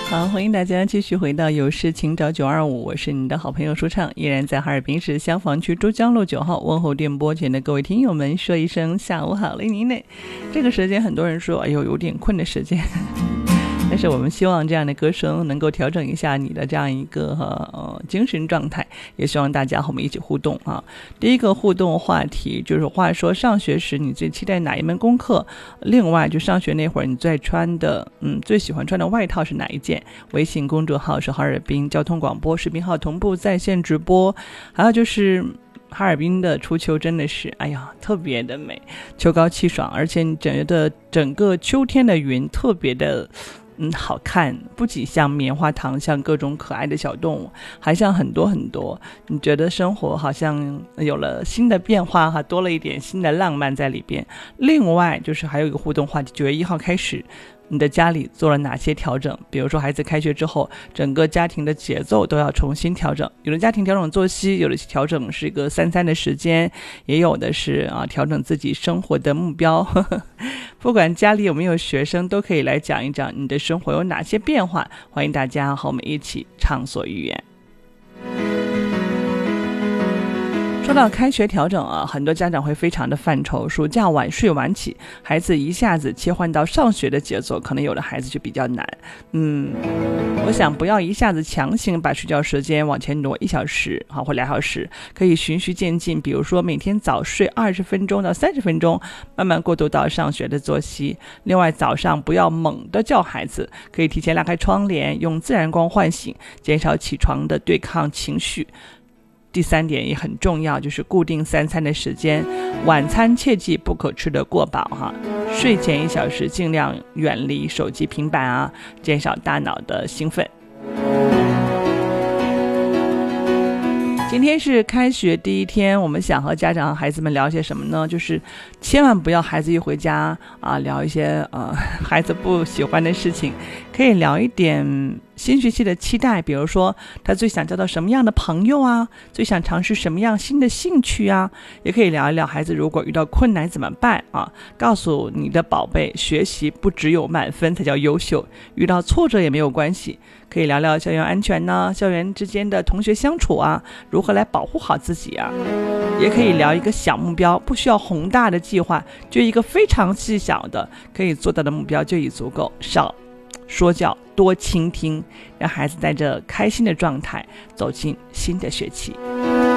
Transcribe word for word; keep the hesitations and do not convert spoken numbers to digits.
好，欢迎大家继续回到有事请找九二五，我是你的好朋友舒畅，依然在哈尔滨市香坊区珠江路九号问候电波前的各位听友们说一声下午好嘞，您呢？这个时间很多人说哎呦有点困的时间但是我们希望这样的歌声能够调整一下你的这样一个呃精神状态，也希望大家和我们一起互动啊。第一个互动话题就是话说上学时你最期待哪一门功课，另外就上学那会儿你最穿的嗯最喜欢穿的外套是哪一件。微信公众号是哈尔滨交通广播，视频号同步在线直播。还有就是哈尔滨的初秋真的是哎呀特别的美，秋高气爽，而且你觉得整个秋天的云特别的嗯，好看，不仅像棉花糖，像各种可爱的小动物，还像很多很多。你觉得生活好像有了新的变化哈，多了一点新的浪漫在里边。另外就是还有一个互动话题，九月一号开始你的家里做了哪些调整，比如说孩子开学之后整个家庭的节奏都要重新调整，有的家庭调整作息，有的调整是一个三餐的时间，也有的是啊调整自己生活的目标呵呵，不管家里有没有学生都可以来讲一讲你的生活有哪些变化，欢迎大家和我们一起畅所欲言。说到开学调整啊，很多家长会非常的犯愁，暑假晚睡晚起，孩子一下子切换到上学的节奏，可能有的孩子就比较难。嗯，我想不要一下子强行把睡觉时间往前挪一小时好或俩小时，可以循序渐进，比如说每天早睡二十分钟到三十分钟，慢慢过渡到上学的作息。另外早上不要猛地叫孩子，可以提前拉开窗帘，用自然光唤醒，减少起床的对抗情绪。第三点也很重要，就是固定三餐的时间，晚餐切记不可吃得过饱哈。睡前一小时尽量远离手机平板啊，减少大脑的兴奋。今天是开学第一天，我们想和家长孩子们聊些什么呢？就是千万不要孩子一回家啊聊一些呃孩子不喜欢的事情，可以聊一点新学期的期待，比如说他最想交到什么样的朋友啊，最想尝试什么样新的兴趣啊，也可以聊一聊孩子如果遇到困难怎么办啊，告诉你的宝贝学习不只有满分才叫优秀，遇到挫折也没有关系。可以聊聊校园安全呢，校园之间的同学相处啊，如何来保护好自己啊，也可以聊一个小目标，不需要宏大的计划，就一个非常细小的可以做到的目标就已足够。少说教，多倾听，让孩子带着开心的状态走进新的学期。